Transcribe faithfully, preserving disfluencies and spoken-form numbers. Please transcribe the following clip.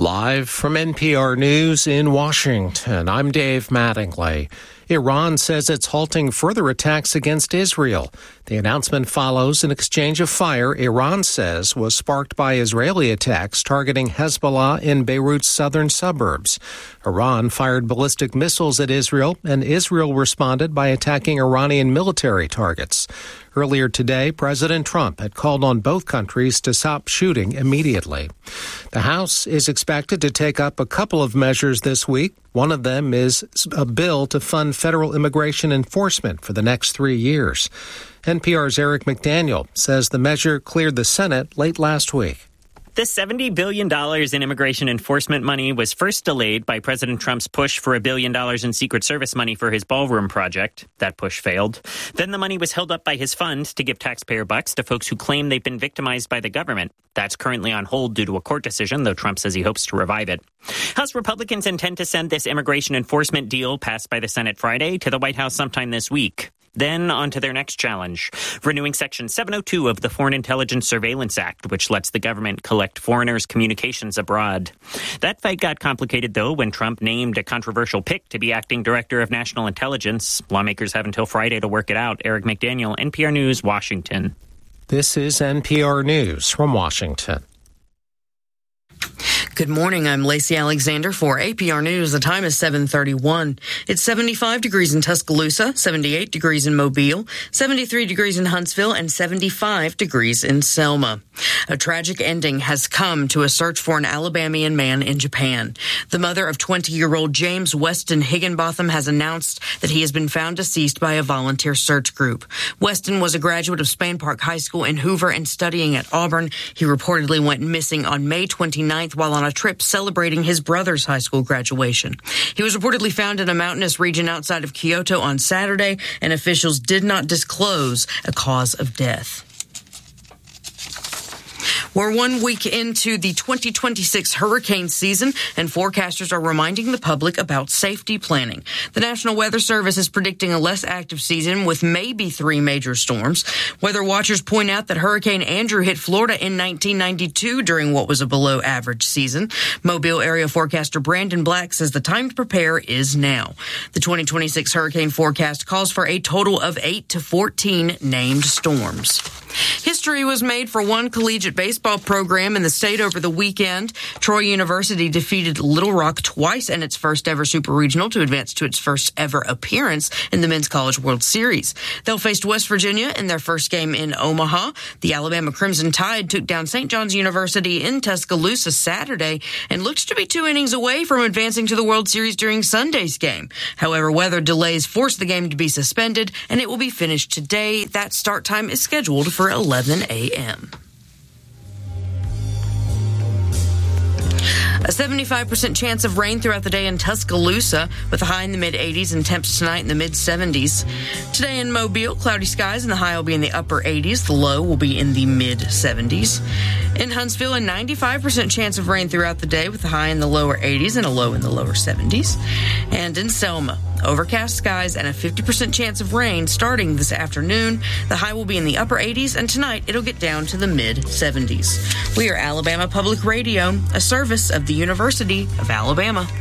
Live from N P R News in Washington, I'm Dave Mattingly. Iran says it's halting further attacks against Israel. The announcement follows an exchange of fire Iran says was sparked by Israeli attacks targeting Hezbollah in Beirut's southern suburbs. Iran fired ballistic missiles at Israel, and Israel responded by attacking Iranian military targets. Earlier today, President Trump had called on both countries to stop shooting immediately. The House is expected to take up a couple of measures this week. One of them is a bill to fund federal immigration enforcement for the next three years. N P R's Eric McDaniel says the measure cleared the Senate late last week. The seventy billion dollars in immigration enforcement money was first delayed by President Trump's push for a billion dollars in Secret Service money for his ballroom project. That push failed. Then the money was held up by his fund to give taxpayer bucks to folks who claim they've been victimized by the government. That's currently on hold due to a court decision, though Trump says he hopes to revive it. House Republicans intend to send this immigration enforcement deal passed by the Senate Friday to the White House sometime this week. Then on to their next challenge, renewing Section seven oh two of the Foreign Intelligence Surveillance Act, which lets the government collect foreigners' communications abroad. That fight got complicated, though, when Trump named a controversial pick to be acting director of national intelligence. Lawmakers have until Friday to work it out. Eric McDaniel, N P R News, Washington. This is N P R News from Washington. Good morning. I'm Lacey Alexander for A P R News. The time is seven thirty-one. It's seventy-five degrees in Tuscaloosa, seventy-eight degrees in Mobile, seventy-three degrees in Huntsville, and seventy-five degrees in Selma. A tragic ending has come to a search for an Alabamian man in Japan. The mother of twenty-year-old James Weston Higginbotham has announced that he has been found deceased by a volunteer search group. Weston was a graduate of Spain Park High School in Hoover and studying at Auburn. He reportedly went missing on May twenty-ninth while on a trip celebrating his brother's high school graduation. He was reportedly found in a mountainous region outside of Kyoto on Saturday, and officials did not disclose a cause of death. We're one week into the twenty twenty-six hurricane season, and forecasters are reminding the public about safety planning. The National Weather Service is predicting a less active season with maybe three major storms. Weather watchers point out that Hurricane Andrew hit Florida in nineteen ninety-two during what was a below-average season. Mobile area forecaster Brandon Black says the time to prepare is now. The twenty twenty-six hurricane forecast calls for a total of eight to fourteen named storms. History was made for one collegiate baseball program in the state over the weekend. Troy University defeated Little Rock twice in its first ever Super Regional to advance to its first ever appearance in the Men's College World Series. They'll face West Virginia in their first game in Omaha. The Alabama Crimson Tide took down Saint John's University in Tuscaloosa Saturday and looked to be two innings away from advancing to the World Series during Sunday's game. However, weather delays forced the game to be suspended, and it will be finished today. That start time is scheduled for eleven a.m. A seventy-five percent chance of rain throughout the day in Tuscaloosa, with a high in the mid-eighties and temps tonight in the mid-seventies. Today in Mobile, cloudy skies and the high will be in the upper eighties. The low will be in the mid-seventies. In Huntsville, a ninety-five percent chance of rain throughout the day, with a high in the lower eighties and a low in the lower seventies. And in Selma, overcast skies and a fifty percent chance of rain starting this afternoon. The high will be in the upper eighties, and tonight it'll get down to the mid-seventies. We are Alabama Public Radio, a service of the University of Alabama.